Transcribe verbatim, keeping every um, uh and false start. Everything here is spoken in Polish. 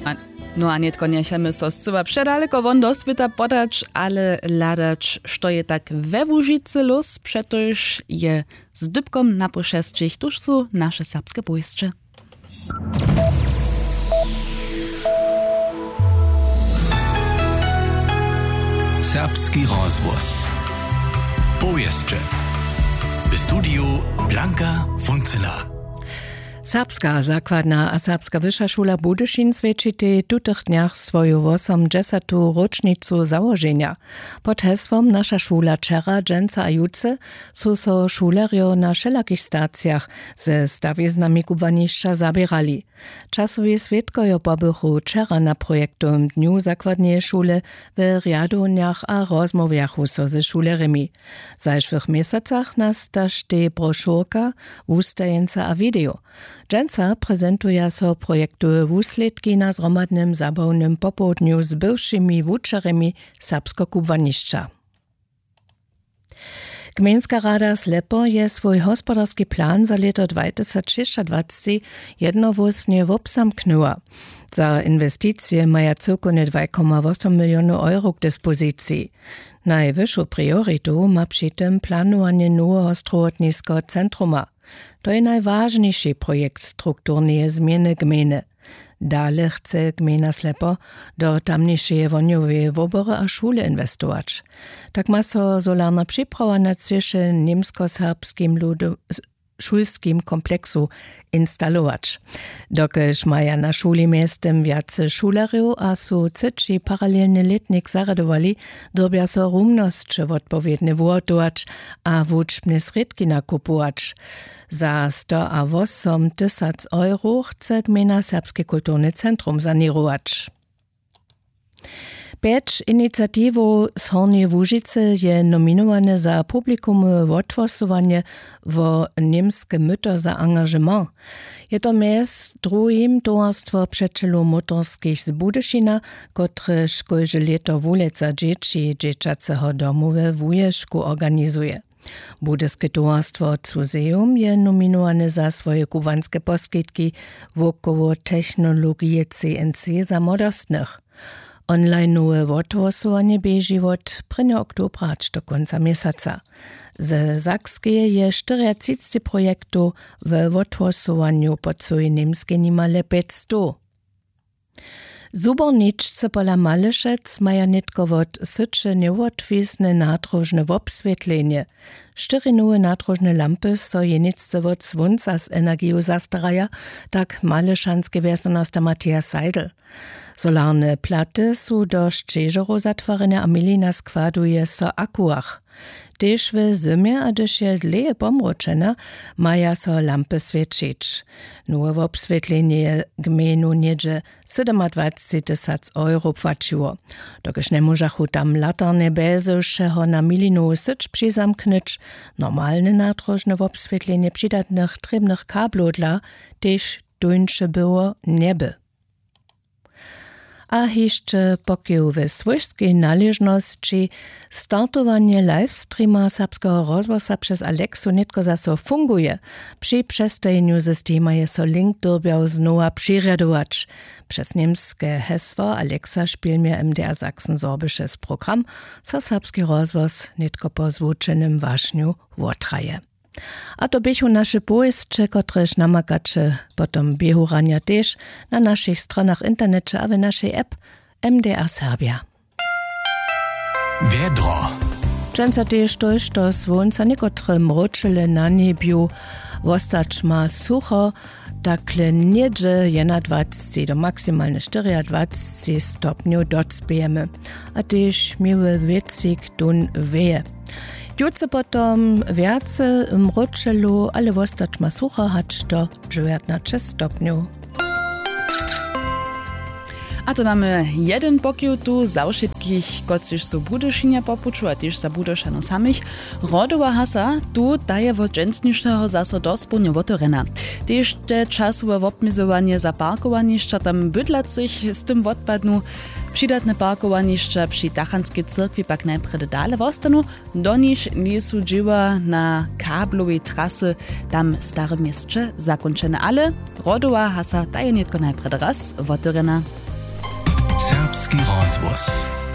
A, no a netko nechamy so zcyła przedaleko won do svita podać, ale ladać, što je tak we Łužicy los, przetoż je z dybkom na poszestczych, tuż są nasze serbskie bojeszcze. Serbski rozvoz. Bojeszcze. W studiu Blanka Funzela. Serbska zakładna a serbska wyższa szula Budyšin svedčite tutych dniach swoją osiemdziesiątą rocznicu założenia. Pod hesłom Nasza szula czera, dżęca a juce są so szulerio na wszelakich stacjach ze stawieznami kubaniszcza zabierali. Czasowie świadkojo pobychu czera na projektowym dniu zakładnej szule w riadowniach a rozmowiachu so ze szulerami. W zajszłych miesacach nastašte broszurka, ustajenca a video. Dżęca prezentuje so projektowe wusledki na zromadnym zabawnym popołudniu z bywszymi wuczerami serbsko-kubaniszcza. Gmejnska rada Slepo je swój gospodarski plan za leto dwa tysiące dwadzieścia jednowóznie wobsamknęła. Za inwestycje maja całkowicie dwa przecinek osiem milionów euro k dyspozycji. Najwyższą priorytetą ma przy tym planowanie nowego zdrowotniczego centruma. To je najważniejszy projekt strukturnej zmiany gminy. Dalej chce gmina Slepo do tamniejszej woniowej wobory a szule inwestować. Tak ma so solarna przyprawa na cieszy niemsko-serbskim ludu szulskim kompleksu instalować. Dokelż maja na szuli miestem więcej szulariów, a su cyci paralelny letnik zaradowali, dobia so rumność odpowiednie włotować, a wuczbne sredki nakupować. Za sto osiem tysięcy euro chce gmina Serbskie Kulturne Centrum sanirować. Pięć inicjatywów z Hornej Łužicy je nominowane za publikumowe odgłosowanie w niemskie myto za engagement. Je to między drugim towarstwo przyjaciół motorskich z Budyšina, które szkolże leto wuleca dzieci dzieciacego domu we Wujeszku organizuje. Budyskie towarstwo Cuzeum je nominowane za swoje kubanskie poskitki wokoło technologii C N C za młodostnych. Online-nowe odgłosowanie bieži od prvého oktobra aż do końca miesiąca. Ze Sakskie je czterdzieści projektów w odgłosowaniu pod swojej niemskie nimale pięćset. Zuborniczce pola Maliszec maja nitko wot sycze nieodwisne nadrożne obswietlenie. Cztery nowe nadrożne lampy so jenicce wot swunca z energią zastaraja, tak maliszanskie wiesnosta Matthias Seidel. Solarne platy są do szczeżeru zatwarene, a milina składuje so akuach. Też w zimie, a gdyż je dleje pomroczena, maja so lampy świecić. Nowe obswietlenie gminu niedzie dwadzieścia tysięcy euro płaciło. Dokiż nie możachu tam latarne bezy wszeho na milinu syć przyzamknąć, normalne nadrożne obswietlenie przydatnych trybnych kablu dla też duńsze było nieby. A jeszcze pokiaľ we swojskiej należności startowanie livestreama serbskiego rozwosa przez Alexu nitko zaso funguje. Przy przestajeniu systema je so link dobiał znowa przyrjadować. Przez niemskie hesło Alexa spielmie M D R Sachsen-Sorbisches program, so serbski rozwos nitko po zvučenym waśniu wotraje. A to bychu nasze bojeszcze, kotreż namakacze potom biehu rania też na naszych stronach internecie, a w naszej app M D R Serbia. Wiedro. Dżęca też to, što słońca niekotre mroczele na niebiu wostać ma sucho, takle niedzie je na dwadzieścia do maksymalne dwadzieścia stopniów docpiemy, a też miły wiecik dun wieje. Jutce potom wiace mroczelu, ale wostać ma sucho, hać to dziewiętnaście stopniów. A to mamy jeden pokił tu za wszystkich, kociż są Budyšinia popuczu, a też za Budyšano samych. Rodowa hasa tu daje od dżęsnicznego zaso dospełnie wotorena. Też te czasowe obmizowanie za parkowaniszcza tam bydlacych z tym odpadnu. Przydatne parkowaniszcza przy Tachanskiej cyrkwi pak najpierw dalej wostanu, do nich nie są dzieła na kablowej trasy tam stare mieście zakończone, ale rodowa hasa daje nietko najpierw raz wotorena. Serbski rozhłos.